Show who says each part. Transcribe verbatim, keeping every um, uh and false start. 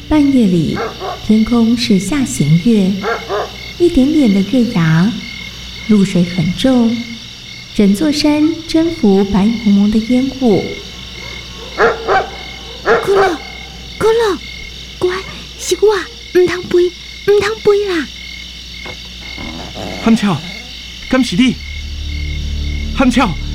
Speaker 1: 半夜里，天空是下弦月，一点点的月牙，露水很重，整座山征服白蒙蒙的烟雾。
Speaker 2: 可乐，可乐，乖，是我，唔通飞，唔通飞啦！
Speaker 3: 漢超，敢是你？漢超！